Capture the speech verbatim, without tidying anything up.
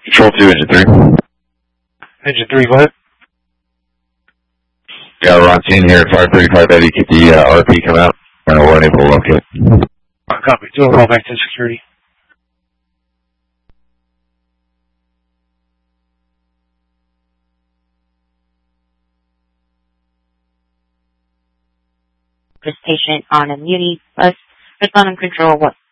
Control two, engine three. Engine three, go ahead. Yeah, we're on scene here at five thirty-five Eddie. Keep the uh, R P come out. And we're unable to locate. Uh, copy. Do a roll back to security. This patient on a Muni bus. Respond on control one.